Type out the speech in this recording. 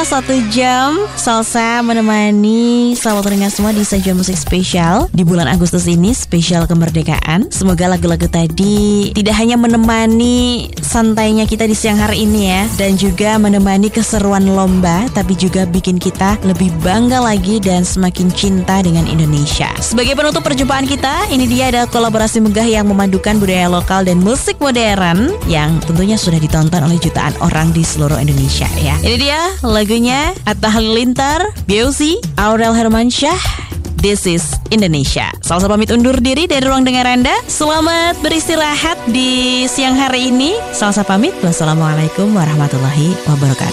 Salsa 1 jam Salsa menemani sahabat pendengar semua di sajian musik spesial di bulan Agustus ini, spesial kemerdekaan. Semoga lagu-lagu tadi tidak hanya menemani santainya kita di siang hari ini ya, dan juga menemani keseruan lomba, tapi juga bikin kita lebih bangga lagi dan semakin cinta dengan Indonesia. Sebagai penutup perjumpaan kita, ini dia ada kolaborasi megah yang memadukan budaya lokal dan musik modern yang tentunya sudah ditonton oleh jutaan orang di seluruh Indonesia ya. Ini dia lagunya Atta Halilintar, BOC, Aurel Hermansyah, This is Indonesia. Salsa pamit undur diri dari ruang dengar Anda. Selamat beristirahat di siang hari ini. Salsa pamit. Wassalamualaikum warahmatullahi wabarakatuh.